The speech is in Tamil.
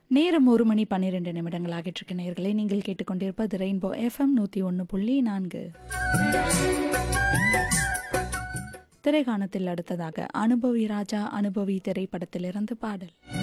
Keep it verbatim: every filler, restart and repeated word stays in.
நேரம் ஒரு மணி பன்னிரண்டு நிமிடங்கள் ஆகிட்டு இருக்க நேயர்களே, நீங்கள் கேட்டுக்கொண்டிருப்பது ரெயின்போ எஃப்எம் நூற்றி ஒன்று புள்ளி நான்கு. திரைக்காணத்தில் அடுத்ததாக அனுபவி ராஜா அனுபவி திரைப்படத்திலிருந்து பாடல்.